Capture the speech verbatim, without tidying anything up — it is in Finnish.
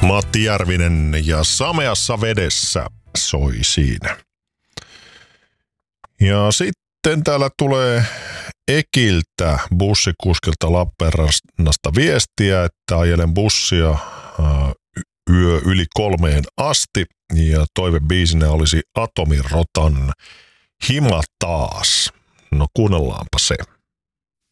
Matti Järvinen ja Sameassa vedessä soi siinä. Ja sitten täällä tulee Ekiltä, bussikuskilta Lappeenrannasta viestiä, että ajelen bussia yö yli kolmeen asti ja toivebiisinä olisi Atomirotan Hima taas. No kuunnellaanpa se.